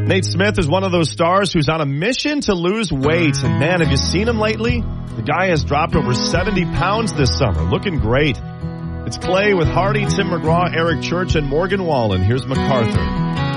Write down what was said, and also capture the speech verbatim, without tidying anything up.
Nate Smith is one of those stars who's on a mission to lose weight. And man, have you seen him lately? The guy has dropped over seventy pounds this summer. Looking great. It's Clay with Hardy, Tim McGraw, Eric Church, and Morgan Wallen. Here's MacArthur.